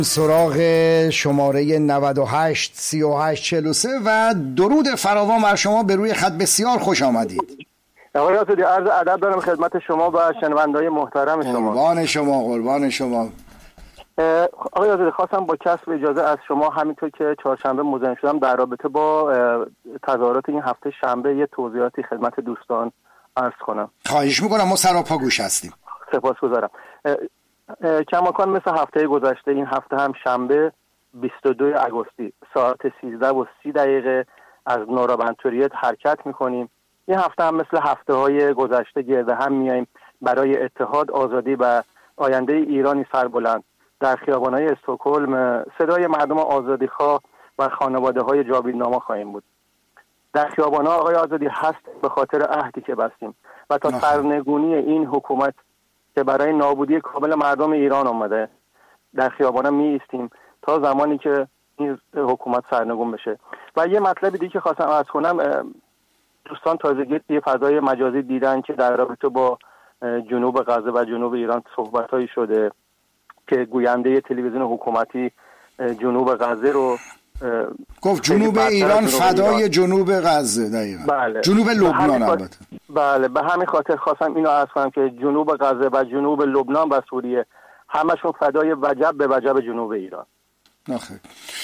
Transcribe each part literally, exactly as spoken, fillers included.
سراغ شماره نود و هشت سی و هشت چهل و سه و درود فراوان بر شما. به روی خط بسیار خوش آمدید. آقای آزادی، عرض ادب دارم خدمت شما و شنونده‌های محترم شما. قربان شما قربان شما. آقای آزادی، خواستم با کسب اجازه از شما همینطور که چهارشنبه مزاحم شدم در رابطه با تظاهرات این هفته شنبه یه توضیحاتی خدمت دوستان عرض کنم. خواهش میکنم، ما سراپا گوش هستیم. سپاسگزارم. کماکان مثل هفته گذشته این هفته هم شنبه بیست و دوم آگوستی ساعت سیزده و سی دقیقه از نورابنتوریت حرکت میکنیم. این هفته هم مثل هفته های گذشته گرد هم میاییم برای اتحاد، آزادی و آینده ایرانی سربلند. در خیابان‌های استکهلم صدای مردم آزادیخواه و خانواده‌های جاویدنما خواهیم بود. در خیابان‌ها آقای آزادی هست به خاطر عهدی که بستیم و تا سرنگونی این حکومت که برای نابودی کامل مردم ایران آمده در خیابان‌ها می ایستیم تا زمانی که این حکومت سرنگون بشه. و یه مطلبی دیگه که خواستم عرض کنم، دوستان تازگی یه فضای مجازی دیدن که در رابطه با جنوب غزه و جنوب ایران صحبت‌هایی شده که گوینده تلویزیون حکومتی جنوب غزه رو گفت جنوب ایران فدای ایران. جنوب غزه دقیقاً. بله. جنوب لبنان البته. بله، به همین خاطر خواستم اینو عرض کنم که جنوب غزه و جنوب لبنان و سوریه همشون فدای وجب به وجب جنوب ایران. آخه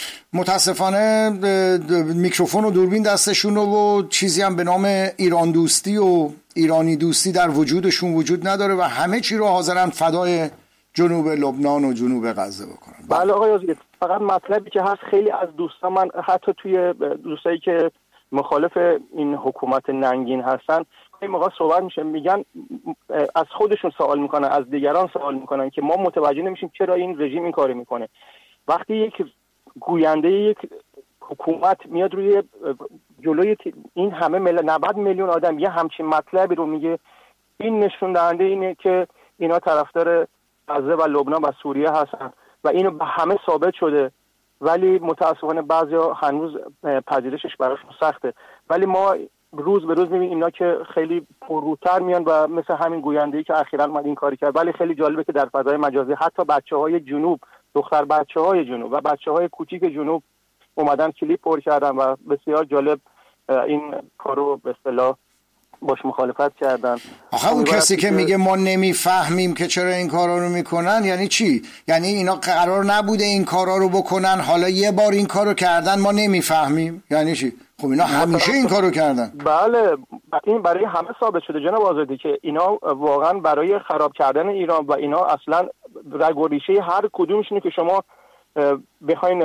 متاسفانه میکروفون و دوربین دستشون و چیزی هم به نام ایران دوستی و ایرانی دوستی در وجودشون وجود نداره و همه چی رو حاضرن فدای جنوب لبنان و جنوب غزه بکنن. بله آقای آزادی، فقط مطلبی که هست خیلی از دوستان، من حتی توی دوستایی که مخالف این حکومت ننگین هستن این موقع صحبت میشه، میگن از خودشون سوال میکنن، از دیگران سوال میکنن که ما متوجه نمیشیم چرا این رژیم این کارو میکنه. وقتی یک گوینده یک حکومت میاد روی جلوی این همه مل... نود میلیون آدم یه همچین مطلبی رو میگه، این نشون دهنده اینه که اینا طرفدار غزه و لبنان و سوریه هستن و اینو به همه ثابت شده، ولی متاسفانه بعضیا هنوز پذیرشش براشون سخته. ولی ما روز به روز میبینیم اینا که خیلی پرروتر میان و مثل همین گوینده‌ای که اخیراً اومد این کاری کرد. ولی خیلی جالبه که در فضای مجازی حتی بچه‌های جنوب، دختر بچه‌های جنوب و بچه‌های کوچیک جنوب اومدن کلیپ پر کردن و بسیار جالب این کارو به اصطلاح باش مخالفت کردن. آخه اون کسی که میگه ما نمیفهمیم که چرا این کارا رو میکنن یعنی چی؟ یعنی اینا قرار نبوده این کارا رو بکنن، حالا یه بار این کارو کردن ما نمیفهمیم یعنی چی؟ خب اینا همیشه این کارو کردن. بله، این برای همه ثابت شده جناب آزادی که اینا واقعا برای خراب کردن ایران و اینا اصلا رگ و ریشه هر کدومشونه که شما بخواین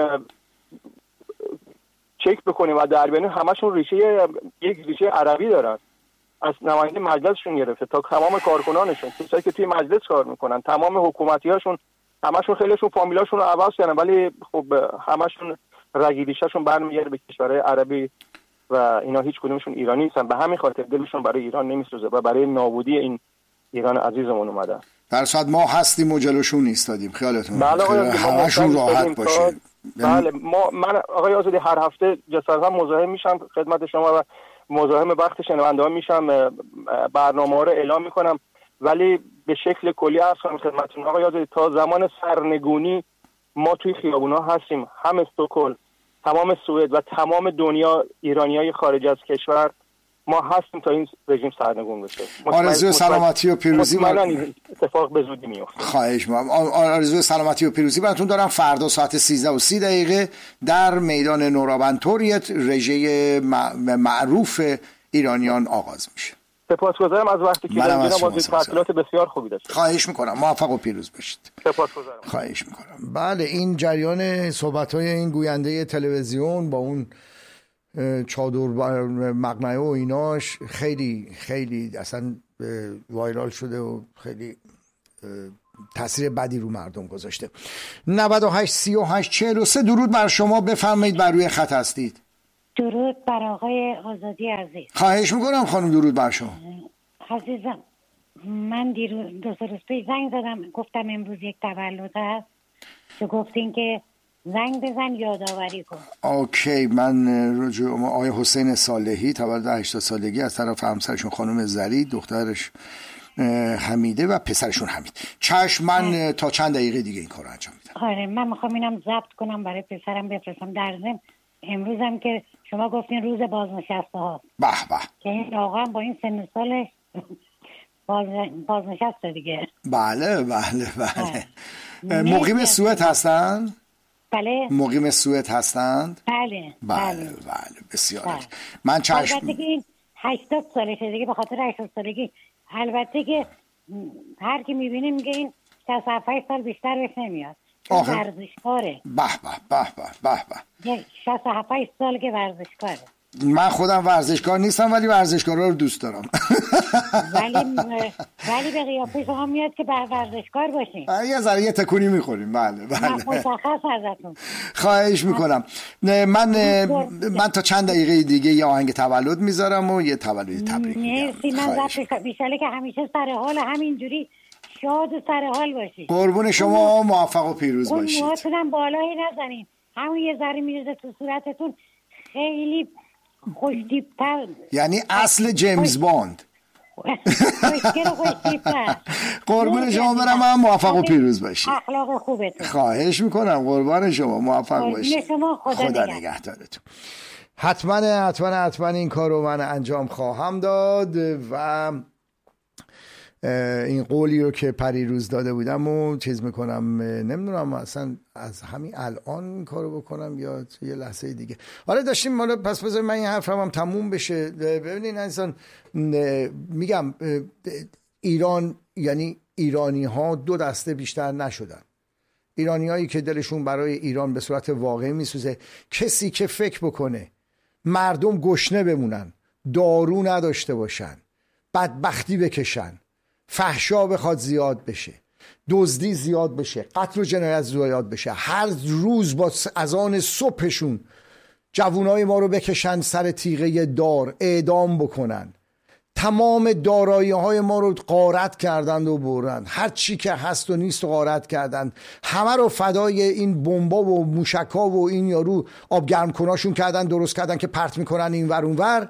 چک بکنیم و در بیان همشون ریشه یک ریشه عربی دارن. از نماینده مجلسشون گرفته تا تمام کارکنانشون، کسایی که توی مجلس کار میکنن، تمام حکومتیاشون، همشون خیلیشون فامیلاشون رو عوض کردن ولی خب همشون رگی ریشه‌شون برمیگرده به کشورهای عربی و اینا هیچ کدومشون ایرانی نیستن. به همین خاطر دلشون برای ایران نمیسوزه و برای نابودی این ایران عزیزمون اومدن. در صد ما هستیم و جلوشون ایستادیم. خیالتون بله همشون راحت باشه. بله ما من آقای آزادی هر هفته جسارتا مزاحم میشم خدمت شما و مزاحم وقت شنونده ها میشم، برنامه ها رو اعلام میکنم، ولی به شکل کلی عرض کنم خدمتتون آقای آزادی تا زمان سرنگونی ما توی خیابونا هستیم، هم استکهلم، تمام سوئد و تمام دنیا، ایرانیای خارج از کشور، ما هستیم تا این رژیم سرنگون بشه. آرزوی سلامتی و پیروزی من اتفاق به زودی میفته. خواهش می‌کنم. آرزوی سلامتی و پیروزی براتون دارم. فردا ساعت سیزده و سی دقیقه در میدان نورابنتوریت رژه معروف ایرانیان آغاز میشه. سپاسگزارم از وقتی که دادید. ما تعطیلات بسیار خوبی داشتیم. خواهش میکنم. موفق و پیروز باشید. سپاسگزارم. خواهش میکنم. بله، این جریان صحبت‌های این گوینده تلویزیون با اون چادر مقنعه و ایناش خیلی خیلی اصلا وایرال شده و خیلی تاثیر بدی رو مردم گذاشته. نود و هشت سی و هشت چهل و سه درود بر شما، بفرمایید بر روی خط هستید. درود بر آقای آزادی عزیز. خواهش میکنم خانم، درود بر شما. عزیزم من دیروز دو سه روز پیش زنگ زدم گفتم امروز یک تولد هست که گفتین که زنگ بزن یادآوری کن. اوکی، من رجوع آقای حسین صالحی تولد هشتاد سالگی از طرف همسرشون خانم زری، دخترش حمیده و پسرشون حمید. چشم، من تا چند دقیقه دیگه این کار انجام میدم. آره من میخوام اینم ضبط کنم برای پسرم بفرستم. در ضمن امروزم که شما گفتین روز بازنشسته ها، به به، که این آقا با این سن سالش باز... بازنشسته دیگه. بله بله بله. مقیم سوئد هستن؟ بله. مقیم سوئد هستند؟ بله بله بله, بله. بسیار بله. من چشم. البته که این هشتاد سالشه دیگه، به خاطر هشتاد سالگی البته که هر کی میبینه میگه این شصت و هفت سال بیشتر بهش نمیاد. ورزشکاره. به به به به به. شصت و هفت سال که ورزشکاره. من خودم ورزشکار نیستم ولی ورزشکارا رو دوست دارم. ولی ولی به قیافه شما میاد که ورزشکار باشین. یه ذره یه تکونی میخوریم. بله بله. مشخص ازتون. خواهش میکنم. من من تا چند دقیقه دیگه یه آهنگ تولد میذارم و یه تولد تبریک میگم. مرسی. من ضبط بیشاله که همیشه سر حال همینجوری شاد و سر حال باشید. قربون شما، موفق و پیروز باشید. اون موهاتونم بالایی نزنین، همون یه ذره میرزه تو صورتتون، خیلی خوشتیپ‌تر، یعنی اصل جیمز باند. خوشگل خوشتیپ‌تر. قربون شما برم، من موفق و پیروز باشید. اخلاق خوبتون. خواهش میکنم، قربان شما، موفق باشید. شما خدا, خدا نگهدارتون. حتما حتما حتما این کار رو من انجام خواهم داد و این قولی رو که پریروز داده بودم و چیز میکنم، نمیدونم اصلا از همین الان این کارو بکنم یا یه لحظه دیگه. آره داشتیم مالا، پس بذار من این حرفم هم تموم بشه. ببینین انسان، میگم ایران، یعنی ایرانی ها دو دسته بیشتر نشدن. ایرانی هایی که دلشون برای ایران به صورت واقعی میسوزه، کسی که فکر بکنه مردم گشنه بمونن، دارو نداشته باشن، بدبختی بکشن، فحشا بخواد زیاد بشه، دزدی زیاد بشه، قتل و جنایت زیاد بشه، هر روز با اذان صبحشون جوانای ما رو بکشن سر تیغه دار اعدام بکنن، تمام دارایی های ما رو غارت کردند و بردند، هر چی که هست و نیست رو غارت کردند، همه رو فدای این بمبا و موشکا و این یارو آبگرم کناشون کردن، درست کردن که پرت میکنن این ور اون ور.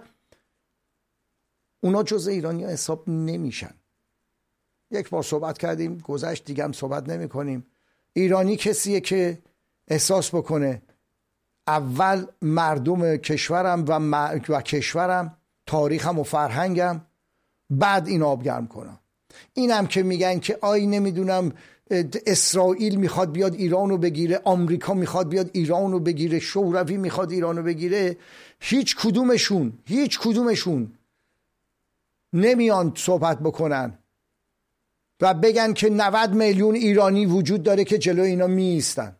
اونا جز ایرانی ها حساب نمیشن. یک بار صحبت کردیم، گذشت، دیگه هم صحبت نمی کنیم. ایرانی کسیه که احساس بکنه اول مردم کشورم و, م... و کشورم، تاریخم و فرهنگم، بعد این آبگرم کنم. اینم که میگن که آی نمیدونم اسرائیل میخواد بیاد ایرانو بگیره، آمریکا میخواد بیاد ایرانو بگیره، شوروی میخواد ایرانو بگیره، هیچ کدومشون هیچ کدومشون نمیان صحبت بکنن و بگن که نود میلیون ایرانی وجود داره که جلو اینا میایستن.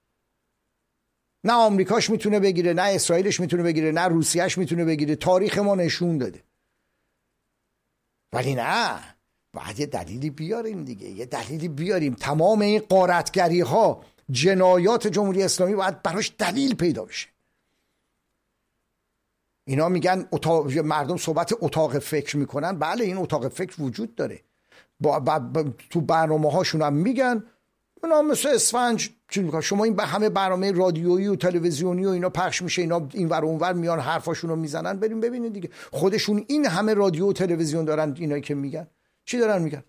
نه آمریکاش میتونه بگیره، نه اسرائیلش میتونه بگیره، نه روسیهش میتونه بگیره. تاریخ ما نشون داده. ولی نه، باید یه دلیلی بیاریم دیگه، یه دلیلی بیاریم. تمام این غارتگری ها، جنایات جمهوری اسلامی باید براش دلیل پیدا بشه. اینا میگن اتاق، مردم صحبت اتاق فکر میکنن. بله این اتاق فکر وجود داره، با, با, با تو برنامه هاشون هم میگن. اونا مثل اسفنج شما این همه برنامه رادیویی و تلویزیونی و اینا پخش میشه، اینا این ور اون ور میان حرفاشون رو میزنن. بریم ببینید دیگه، خودشون این همه رادیو و تلویزیون دارن، اینایی که میگن چی دارن میگن؟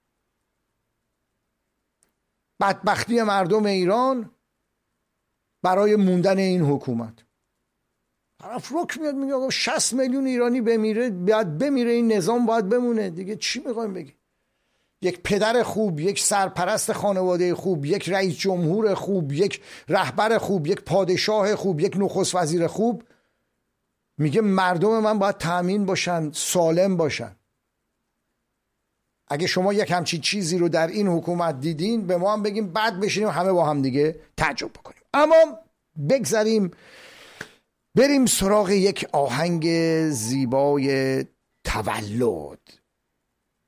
بدبختی مردم ایران برای موندن این حکومت. طرف رک میاد میگه آقا شصت میلیون ایرانی بمیره، باید بمیره، این نظام باید بمونه دیگه. چی میخوایم بگیم؟ یک پدر خوب، یک سرپرست خانواده خوب، یک رئیس جمهور خوب، یک رهبر خوب، یک پادشاه خوب، یک نخست وزیر خوب میگه مردم من باید تأمین باشن، سالم باشن. اگه شما یک همچین چیزی رو در این حکومت دیدین، به ما هم بگیم، بعد بشینیم همه با هم دیگه تعجب بکنیم. اما بگذاریم بریم سراغ یک آهنگ زیبای تولد.